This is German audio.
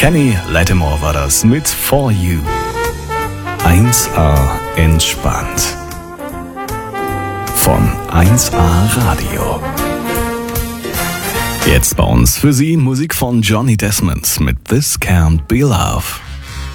Kenny Lattimore war das mit For You. 1A entspannt. Von 1A Radio. Jetzt bei uns für Sie Musik von Johnny Desmond mit This Can't Be Love.